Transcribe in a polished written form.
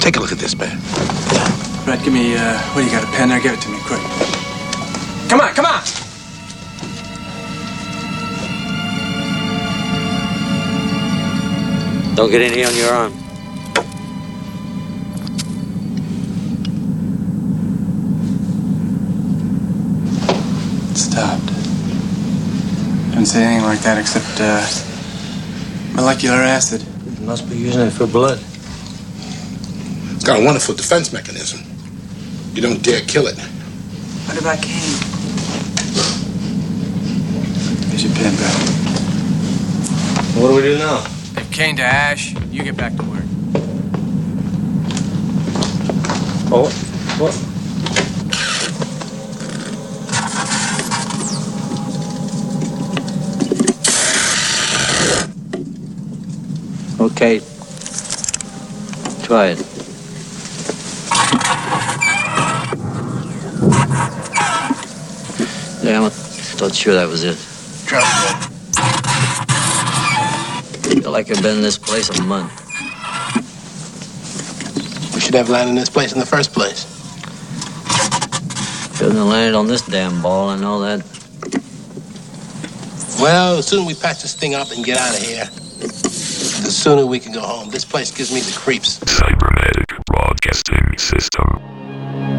Take a look at this, man. Brett, give me, what do you got, a pen there? Give it to me, quick. Come on, come on! Don't get any on your arm. It stopped. Didn't say anything like that except, molecular acid. You must be using it for blood. It's got a wonderful defense mechanism. You don't dare kill it. What about Kane? Here's your pen, Brett. What do we do now? Give Kane to Ash. You get back to work. Oh, what? Okay. Try it. Damn it. Thought sure that was it. Drop it. Feel like I've been in this place a month. We should have landed in this place in the first place. Shouldn't have landed on this damn ball, I know that. Well, the sooner we patch this thing up and get out of here, the sooner we can go home. This place gives me the creeps. Cybernetic Broadcasting System.